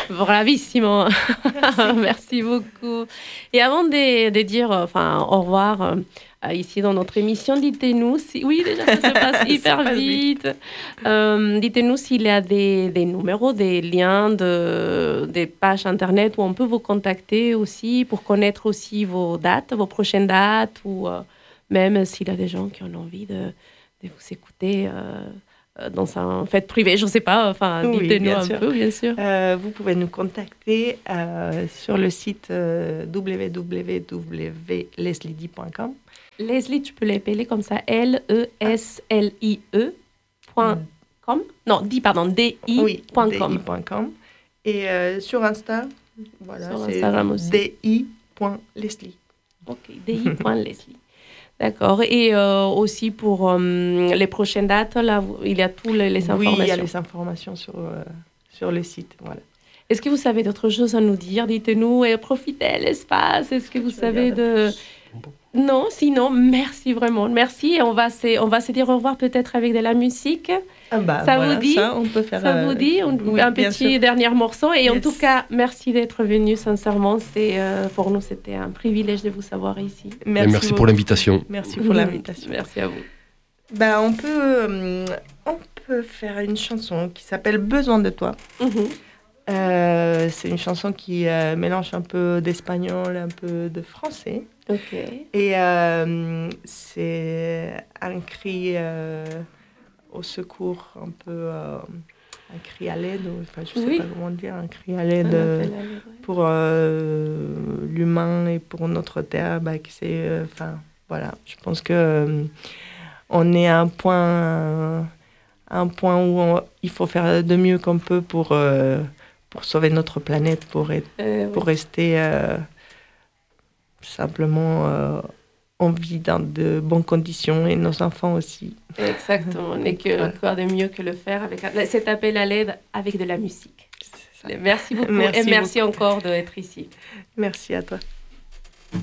Bravissimo. Merci beaucoup. Et avant de dire au revoir ici dans notre émission, dites-nous si... Oui, déjà, ça se passe hyper vite. Dites-nous s'il y a des numéros, des liens, des pages Internet où on peut vous contacter aussi pour connaître aussi vos dates, vos prochaines dates, ou même s'il y a des gens qui ont envie de vous écouter dans un fête privée, je ne sais pas, Oui, dites-nous un peu, bien sûr. Vous pouvez nous contacter sur le site www.leslie.com. Leslie, tu peux l'appeler comme ça, LESLIE.com. Non, di.com. Oui, di.com. Et sur Insta, voilà, sur c'est Instagram aussi. di.leslie. Ok, di.leslie. D'accord. Et aussi pour les prochaines dates, là, il y a toutes les informations. Oui, il y a les informations sur le site. Voilà. Est-ce que vous avez d'autres choses à nous dire? Dites-nous, et profitez de l'espace. Est-ce que vous savez de... Non, sinon, merci vraiment. Merci. Et on va se dire au revoir peut-être avec de la musique. Ça voilà, vous dit ça, on peut faire ça vous dit oui, un petit dernier morceau. Et en tout cas, merci d'être venu, sincèrement. Pour nous, c'était un privilège de vous savoir ici. Merci pour l'invitation. Merci pour l'invitation. Merci à vous. On peut faire une chanson qui s'appelle « Besoin de toi ». C'est une chanson qui mélange un peu d'espagnol, un peu de français. Ok. Et c'est un cri au secours, un peu un cri à l'aide, je ne sais pas comment dire, un cri à l'aide pour l'humain et pour notre terre. Voilà, je pense que on est à un point où il faut faire de mieux qu'on peut pour sauver notre planète, pour rester simplement en vie dans de bonnes conditions et nos enfants aussi. Exactement. Et quoi de mieux que le faire avec cet appel à l'aide avec de la musique. Merci beaucoup. Merci encore d'être ici. Merci à toi.